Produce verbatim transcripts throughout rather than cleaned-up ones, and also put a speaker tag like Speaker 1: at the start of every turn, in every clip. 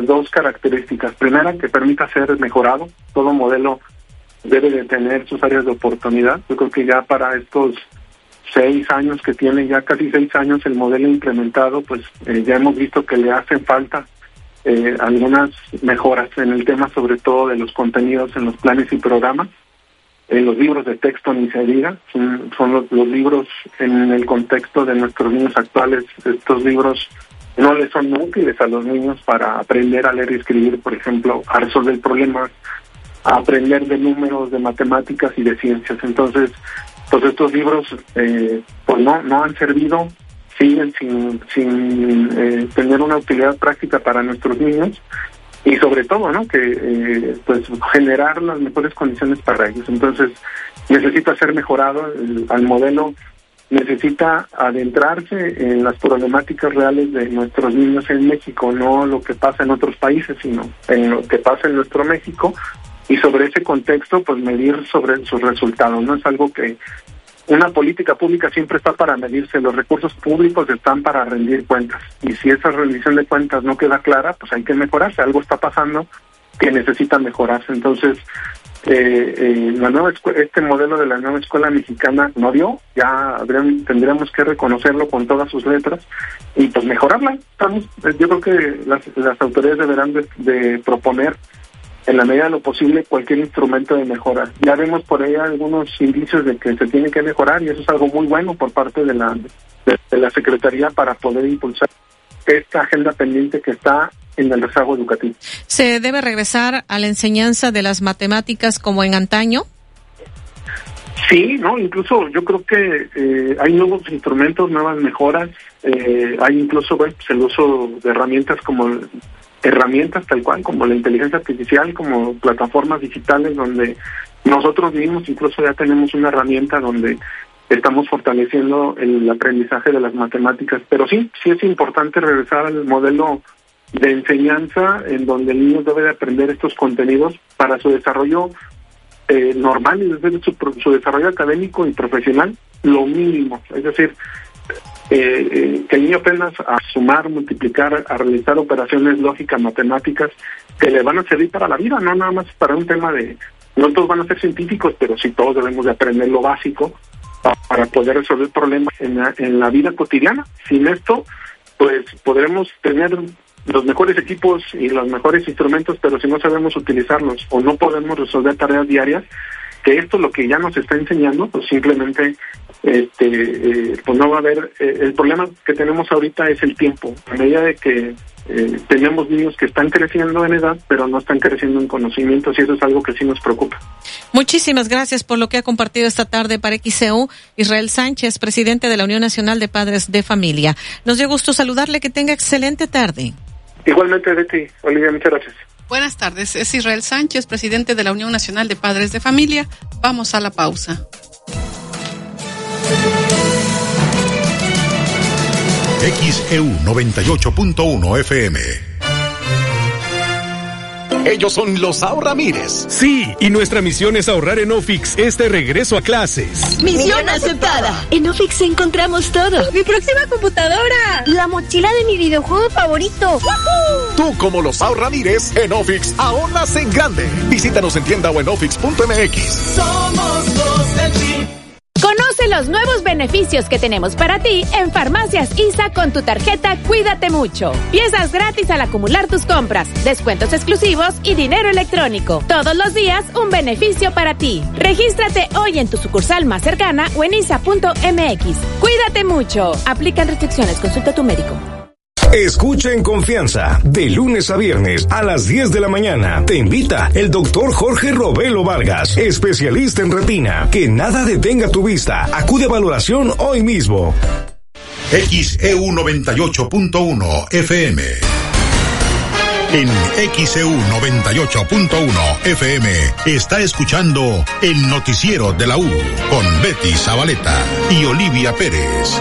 Speaker 1: dos características. Primera, que permita ser mejorado. Todo modelo debe de tener sus áreas de oportunidad. Yo creo que ya para estos seis años que tiene, ya casi seis años el modelo implementado, pues eh, ya hemos visto que le hacen falta eh, algunas mejoras en el tema, sobre todo de los contenidos en los planes y programas. En los libros de texto ni se diga, son, son los, los libros en el contexto de nuestros niños actuales. Estos libros no les son útiles a los niños para aprender a leer y escribir, por ejemplo, a resolver problemas, a aprender de números, de matemáticas y de ciencias. Entonces, pues estos libros eh, pues no no han servido, siguen sin sin eh, tener una utilidad práctica para nuestros niños y sobre todo, ¿no? Que eh, pues generar las mejores condiciones para ellos. Entonces necesita ser mejorado el, al modelo, necesita adentrarse en las problemáticas reales de nuestros niños en México, no lo que pasa en otros países, sino en lo que pasa en nuestro México. Y sobre ese contexto, pues medir sobre sus resultados. No es algo que una política pública siempre está para medirse. Los recursos públicos están para rendir cuentas. Y si esa rendición de cuentas no queda clara, pues hay que mejorarse. Algo está pasando que necesita mejorarse. Entonces, eh, eh, la nueva escu- este modelo de la nueva escuela mexicana no dio. Ya habrían, tendríamos que reconocerlo con todas sus letras y pues mejorarla. Estamos, yo creo que las, las autoridades deberán de, de proponer en la medida de lo posible cualquier instrumento de mejora. Ya vemos por ahí algunos indicios de que se tiene que mejorar y eso es algo muy bueno por parte de la de, de la Secretaría para poder impulsar esta agenda pendiente que está en el rezago educativo.
Speaker 2: ¿Se debe regresar a la enseñanza de las matemáticas como en antaño?
Speaker 1: Sí, no, incluso yo creo que eh, hay nuevos instrumentos, nuevas mejoras, eh, hay incluso pues, el uso de herramientas como herramientas tal cual, como la inteligencia artificial, como plataformas digitales donde nosotros mismos incluso ya tenemos una herramienta donde estamos fortaleciendo el aprendizaje de las matemáticas. Pero sí, sí es importante regresar al modelo de enseñanza en donde el niño debe de aprender estos contenidos para su desarrollo eh, normal y desde su, su desarrollo académico y profesional, lo mínimo. Es decir, Eh, eh, que el niño aprenda a sumar, multiplicar, a realizar operaciones lógicas, matemáticas, que le van a servir para la vida, no nada más para un tema de, no todos van a ser científicos, pero sí todos debemos de aprender lo básico para, para poder resolver problemas en la, en la vida cotidiana. Sin esto, pues podremos tener los mejores equipos y los mejores instrumentos, pero si no sabemos utilizarlos o no podemos resolver tareas diarias, que esto es lo que ya nos está enseñando, pues simplemente este eh, pues no va a haber, eh, el problema que tenemos ahorita es el tiempo, a medida de que eh, tenemos niños que están creciendo en edad, pero no están creciendo en conocimientos y eso es algo que sí nos preocupa.
Speaker 2: Muchísimas gracias por lo que ha compartido esta tarde para X C U, Israel Sánchez, presidente de la Unión Nacional de Padres de Familia. Nos dio gusto saludarle, que tenga excelente tarde.
Speaker 1: Igualmente, Betty, Olivia, muchas gracias.
Speaker 3: Buenas tardes, es Israel Sánchez, presidente de la Unión Nacional de Padres de Familia. Vamos a la pausa.
Speaker 4: X E U noventa y ocho punto uno F M. Ellos son los Ahorramires.
Speaker 5: Sí, y nuestra misión es ahorrar en Ofix este regreso a clases.
Speaker 6: ¡Misión aceptada! En Ofix encontramos todo.
Speaker 7: ¡Mi próxima computadora!
Speaker 6: ¡La mochila de mi videojuego favorito!
Speaker 4: ¡Woohoo! Tú, como los Ahorramires, en Ofix ahorras en grande. Visítanos en tienda o en ofix punto m x.
Speaker 8: Somos los del P.
Speaker 9: Conoce los nuevos beneficios que tenemos para ti en Farmacias I S A con tu tarjeta Cuídate Mucho. Piezas gratis al acumular tus compras, descuentos exclusivos y dinero electrónico. Todos los días un beneficio para ti. Regístrate hoy en tu sucursal más cercana o en isa punto m x. Cuídate mucho. Aplican restricciones. Consulta a tu médico.
Speaker 5: Escucha en confianza, de lunes a viernes a las diez de la mañana. Te invita el doctor Jorge Robelo Vargas, especialista en retina. Que nada detenga tu vista. Acude a valoración hoy mismo.
Speaker 4: X E U noventa y ocho punto uno F M. En X E U noventa y ocho punto uno F M está escuchando el noticiero de la U con Betty Zabaleta y Olivia Pérez.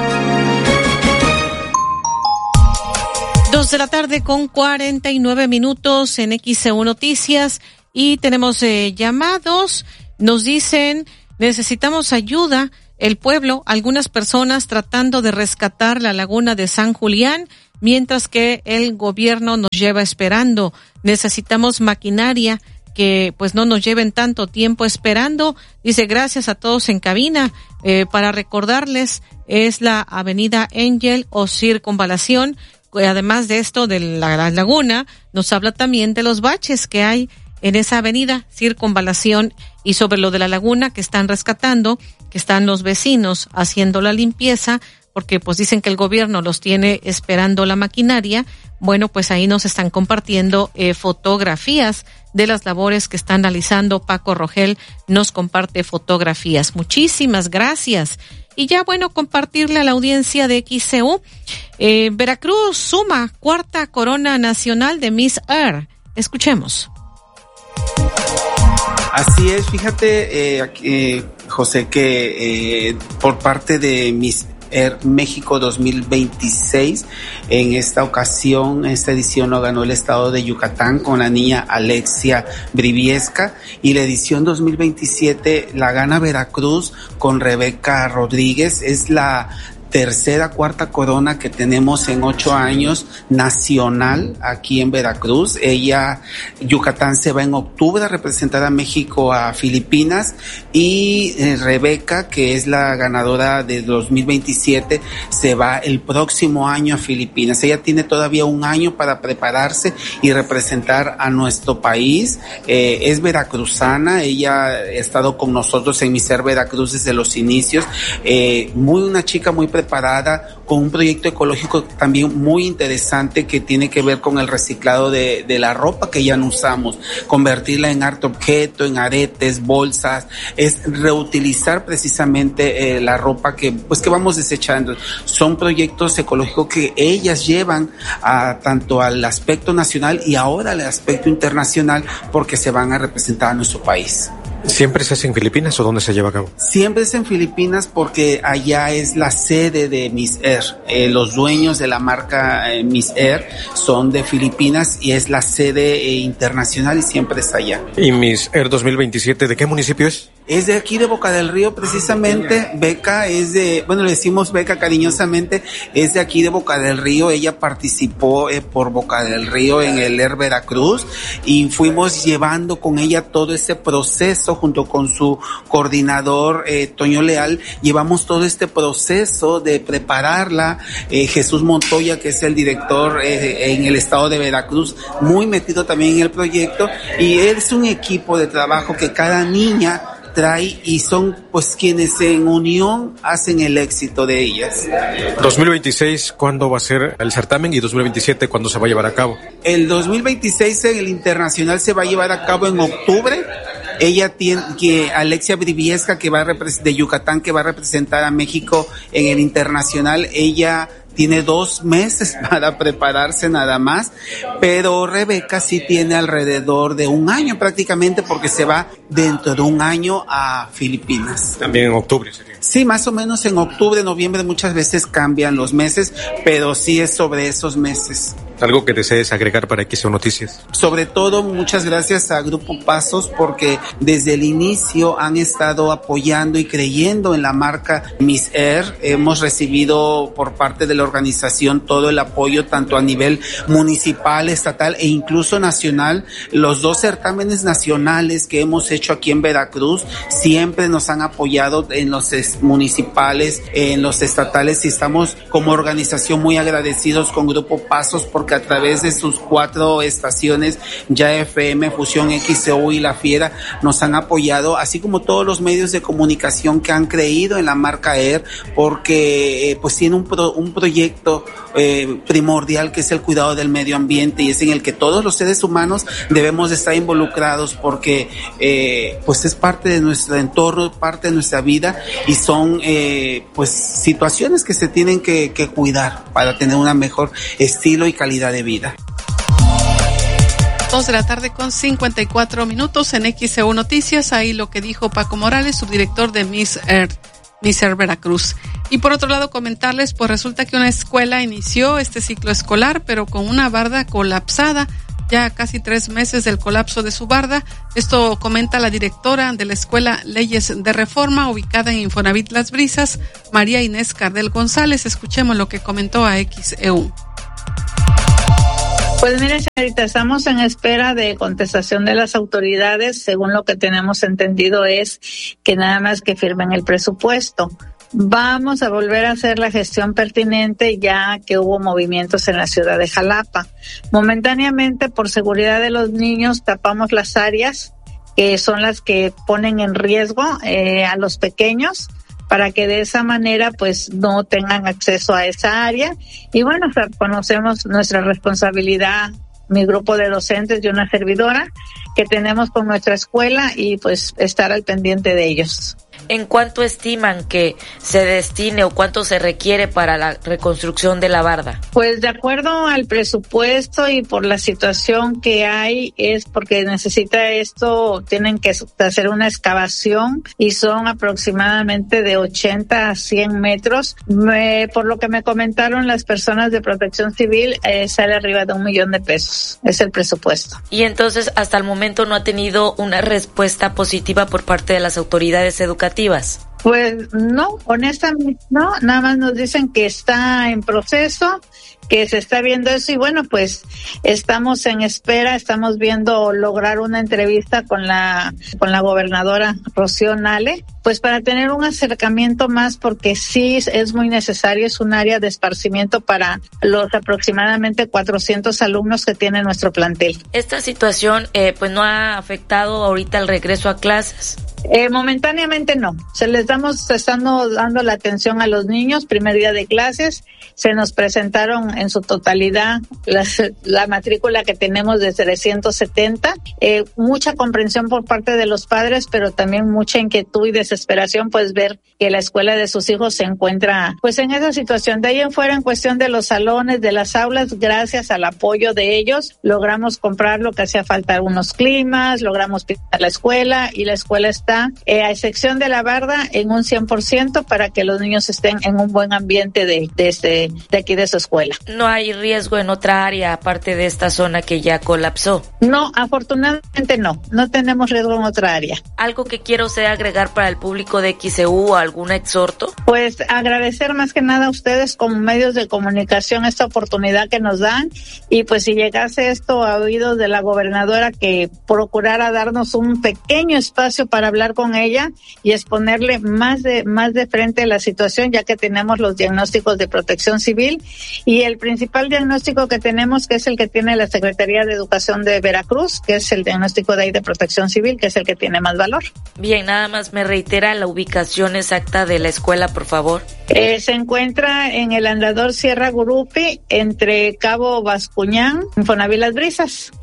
Speaker 2: Dos de la tarde con cuarenta y nueve minutos en X E U Noticias y tenemos eh, llamados. Nos dicen, necesitamos ayuda, el pueblo, algunas personas tratando de rescatar la laguna de San Julián mientras que el gobierno nos lleva esperando. Necesitamos maquinaria que pues no nos lleven tanto tiempo esperando. Dice, gracias a todos en cabina. Eh, para recordarles, es la avenida Angel o Circunvalación. Además de esto de la, la laguna, nos habla también de los baches que hay en esa avenida Circunvalación, y sobre lo de la laguna que están rescatando, que están los vecinos haciendo la limpieza, porque pues dicen que el gobierno los tiene esperando la maquinaria. Bueno, pues ahí nos están compartiendo eh, fotografías de las labores que están realizando. Paco Rogel nos comparte fotografías. Muchísimas gracias. Y ya, bueno, compartirle a la audiencia de X C U. Eh, Veracruz suma cuarta corona nacional de Miss Earth. Escuchemos.
Speaker 10: Así es, fíjate, eh, eh, José, que eh, por parte de Miss Earth México dos mil veintiséis, en esta ocasión, esta edición lo ganó el estado de Yucatán con la niña Alexia Briviesca, y la edición dos mil veintisiete la gana Veracruz con Rebeca Rodríguez. Es la tercera, cuarta corona que tenemos en ocho años nacional aquí en Veracruz. Ella, Yucatán se va en octubre a representar a México a Filipinas, y eh, Rebeca, que es la ganadora de dos mil veintisiete, se va el próximo año a Filipinas. Ella tiene todavía un año para prepararse y representar a nuestro país. Eh, es veracruzana, ella ha estado con nosotros en Miss Earth Veracruz desde los inicios. Eh, muy una chica muy preparada preparada, con un proyecto ecológico también muy interesante que tiene que ver con el reciclado de, de la ropa que ya no usamos, convertirla en arte objeto, en aretes, bolsas, es reutilizar precisamente eh, la ropa que pues que vamos desechando. Son proyectos ecológicos que ellas llevan a tanto al aspecto nacional y ahora al aspecto internacional, porque se van a representar a nuestro país.
Speaker 11: ¿Siempre se hace en Filipinas o dónde se lleva a cabo?
Speaker 10: Siempre es en Filipinas, porque allá es la sede de Miss Earth. Eh, los dueños de la marca eh, Miss Earth son de Filipinas y es la sede eh, internacional, y siempre está allá.
Speaker 11: ¿Y Miss Earth dos mil veintisiete de qué municipio es?
Speaker 10: Es de aquí de Boca del Río, precisamente. Beca es de, bueno, le decimos Beca cariñosamente, es de aquí de Boca del Río. Ella participó eh, por Boca del Río en el Air Veracruz, y fuimos llevando con ella todo ese proceso junto con su coordinador eh, Toño Leal. Llevamos todo este proceso de prepararla. eh, Jesús Montoya, que es el director eh, en el estado de Veracruz, muy metido también en el proyecto, y es un equipo de trabajo que cada niña trae, y son pues quienes en unión hacen el éxito de ellas.
Speaker 11: dos mil veintiséis, ¿cuándo va a ser el certamen? Y dos mil veintisiete, ¿cuándo se va a llevar a cabo?
Speaker 10: El dos mil veintiséis en el internacional se va a llevar a cabo en octubre. Ella tiene que Alexia Briviesca, que va a repres- de Yucatán, que va a representar a México en el internacional. Ella tiene dos meses para prepararse nada más, pero Rebeca sí tiene alrededor de un año prácticamente, porque se va dentro de un año a Filipinas.
Speaker 11: También en octubre sería.
Speaker 10: Sí, más o menos en octubre, noviembre, muchas veces cambian los meses, pero sí es sobre esos meses.
Speaker 11: ¿Algo que desees agregar para X C U Noticias?
Speaker 10: Sobre todo, muchas gracias a Grupo Pasos, porque desde el inicio han estado apoyando y creyendo en la marca Miss Earth. Hemos recibido por parte de la organización todo el apoyo, tanto a nivel municipal, estatal e incluso nacional. Los dos certámenes nacionales que hemos hecho aquí en Veracruz siempre nos han apoyado, en los municipales, en los estatales, y estamos como organización muy agradecidos con Grupo Pasos, porque a través de sus cuatro estaciones, Ya F M, Fusión, X C U y La Fiera, nos han apoyado, así como todos los medios de comunicación que han creído en la marca Earth, porque eh, pues tiene un, pro, un proyecto eh, primordial, que es el cuidado del medio ambiente, y es en el que todos los seres humanos debemos de estar involucrados, porque eh, pues es parte de nuestro entorno, parte de nuestra vida, y son eh, pues situaciones que se tienen que, que cuidar para tener una mejor estilo y calidad de vida.
Speaker 3: Dos de la tarde con cincuenta y cuatro minutos en X C U Noticias. Ahí lo que dijo Paco Morales, subdirector de Miss Earth, Miss Earth Veracruz. Y por otro lado, comentarles, pues resulta que una escuela inició este ciclo escolar, pero con una barda colapsada. Ya casi tres meses del colapso de su barda. Esto comenta la directora de la Escuela Leyes de Reforma, ubicada en Infonavit Las Brisas, María Inés Cardel González. Escuchemos lo que comentó a X E U.
Speaker 12: Pues mire, señorita, estamos en espera de contestación de las autoridades. Según lo que tenemos entendido es que nada más que firmen el presupuesto. Vamos a volver a hacer la gestión pertinente ya que hubo movimientos en la ciudad de Jalapa. Momentáneamente, por seguridad de los niños, tapamos las áreas que son las que ponen en riesgo eh, a los pequeños, para que de esa manera pues no tengan acceso a esa área. Y bueno, conocemos nuestra responsabilidad, mi grupo de docentes y una servidora que tenemos con nuestra escuela y pues estar al pendiente de ellos.
Speaker 13: ¿En cuánto estiman que se destine o cuánto se requiere para la reconstrucción de la barda?
Speaker 12: Pues de acuerdo al presupuesto y por la situación que hay, es porque necesita esto, tienen que hacer una excavación y son aproximadamente de ochenta a cien metros. Me, por lo que me comentaron las personas de Protección Civil, eh, sale arriba de un millón de pesos. Es el presupuesto.
Speaker 13: Y entonces, hasta el momento no ha tenido una respuesta positiva por parte de las autoridades educativas.
Speaker 12: Pues no, honestamente no, nada más nos dicen que está en proceso, que se está viendo eso y bueno, pues estamos en espera, estamos viendo lograr una entrevista con la con la gobernadora Rocío Nale, pues para tener un acercamiento más, porque sí es muy necesario, es un área de esparcimiento para los aproximadamente cuatrocientos alumnos que tiene nuestro plantel.
Speaker 13: Esta situación eh, pues no ha afectado ahorita el regreso a clases.
Speaker 12: Eh, momentáneamente no, se les damos, estando dando la atención a los niños, primer día de clases, se nos presentaron en su totalidad las, la matrícula que tenemos de trescientos setenta, eh, mucha comprensión por parte de los padres, pero también mucha inquietud y desesperación, pues ver que la escuela de sus hijos se encuentra pues en esa situación. De ahí en fuera, en cuestión de los salones, de las aulas, gracias al apoyo de ellos, logramos comprar lo que hacía falta, algunos climas, logramos pintar la escuela y la escuela está Eh, a excepción de la barda, en un cien por ciento para que los niños estén en un buen ambiente de, de, este, de aquí de su escuela.
Speaker 13: ¿No hay riesgo en otra área aparte de esta zona que ya colapsó?
Speaker 12: No, afortunadamente no, no tenemos riesgo en otra área.
Speaker 13: ¿Algo que quiera usted agregar para el público de X C U o algún exhorto?
Speaker 12: Pues agradecer más que nada a ustedes como medios de comunicación esta oportunidad que nos dan y pues si llegase esto a oídos de la gobernadora, que procurara darnos un pequeño espacio para hablar con ella y exponerle más de más de frente la situación, ya que tenemos los diagnósticos de Protección Civil y el principal diagnóstico que tenemos, que es el que tiene la Secretaría de Educación de Veracruz, que es el diagnóstico de ahí de Protección Civil, que es el que tiene más valor.
Speaker 13: Bien, nada más me reitera la ubicación exacta de la escuela, por favor.
Speaker 12: Eh, se encuentra en el andador Sierra Gurupi, entre Cabo Bascuñán, Infonavit Las Brisas.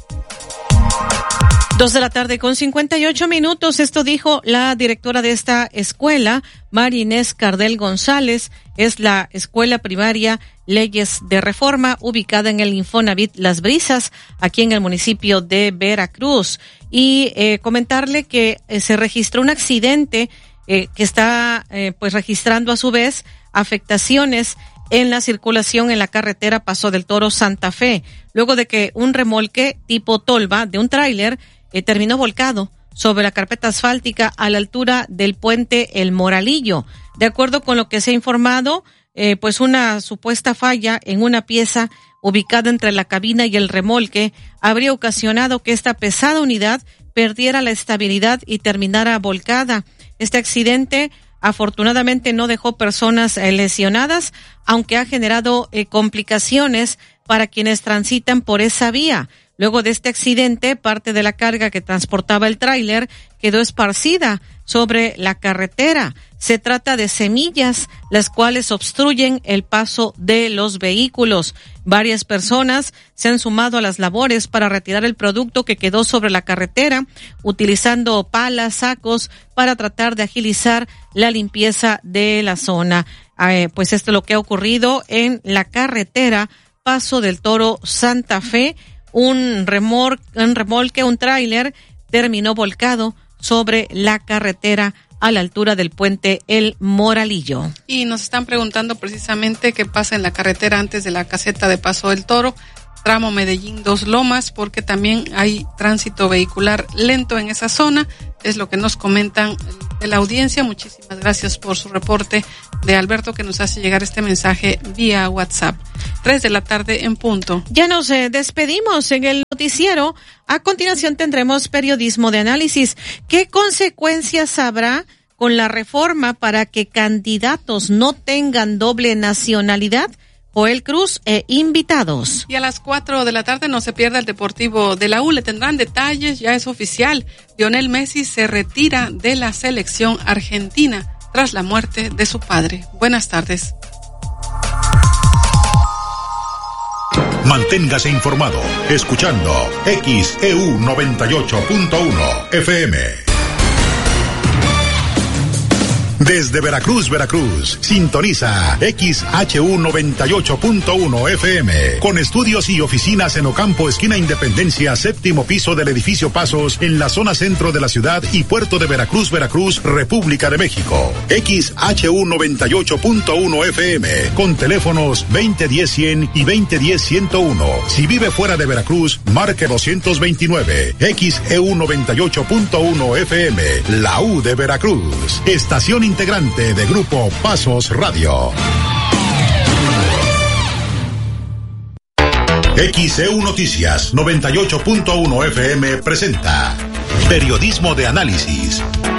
Speaker 2: Dos de la tarde con cincuenta y ocho minutos. Esto dijo la directora de esta escuela, María Inés Cardel González. Es la escuela primaria Leyes de Reforma, ubicada en el Infonavit Las Brisas, aquí en el municipio de Veracruz. Y eh, comentarle que eh, se registró un accidente eh, que está eh, pues registrando a su vez afectaciones en la circulación en la carretera Paso del Toro Santa Fe, luego de que un remolque tipo tolva de un tráiler eh, terminó volcado sobre la carpeta asfáltica a la altura del puente El Moralillo. De acuerdo con lo que se ha informado, eh, pues una supuesta falla en una pieza ubicada entre la cabina y el remolque habría ocasionado que esta pesada unidad perdiera la estabilidad y terminara volcada. Este accidente afortunadamente no dejó personas eh, lesionadas, aunque ha generado eh, complicaciones para quienes transitan por esa vía. Luego de este accidente, parte de la carga que transportaba el tráiler quedó esparcida sobre la carretera. Se trata de semillas, las cuales obstruyen el paso de los vehículos. Varias personas se han sumado a las labores para retirar el producto que quedó sobre la carretera, utilizando palas, sacos, para tratar de agilizar la limpieza de la zona. Eh, pues esto es lo que ha ocurrido en la carretera Paso del Toro Santa Fe. Un remolque, un remolque, un tráiler terminó volcado sobre la carretera a la altura del puente El Moralillo.
Speaker 3: Y nos están preguntando precisamente qué pasa en la carretera antes de la caseta de Paso del Toro, tramo Medellín Dos Lomas, porque también hay tránsito vehicular lento en esa zona. Es lo que nos comentan de la audiencia. Muchísimas gracias por su reporte, de Alberto, que nos hace llegar este mensaje vía WhatsApp. tres de la tarde en punto.
Speaker 2: Ya nos eh, despedimos en el noticiero. A continuación tendremos periodismo de análisis. ¿Qué consecuencias habrá con la reforma para que candidatos no tengan doble nacionalidad? Joel Cruz e invitados.
Speaker 3: Y a las cuatro de la tarde no se pierda el Deportivo de la U. Le tendrán detalles, ya es oficial. Lionel Messi se retira de la selección argentina tras la muerte de su padre. Buenas tardes.
Speaker 4: Manténgase informado escuchando X E U noventa y ocho punto uno F M. Desde Veracruz, Veracruz, sintoniza X H U noventa y ocho punto uno F M, con estudios y oficinas en Ocampo, esquina Independencia, séptimo piso del edificio Pasos, en la zona centro de la ciudad y puerto de Veracruz, Veracruz, República de México. X H U noventa y ocho punto uno F M, con teléfonos veinte diez cien y veinte diez ciento uno. Si vive fuera de Veracruz, marque doscientos veintinueve. X E U noventa y ocho punto uno F M, la U de Veracruz. Estación integrante de Grupo Pasos Radio. X E U Noticias noventa y ocho punto uno F M presenta periodismo de análisis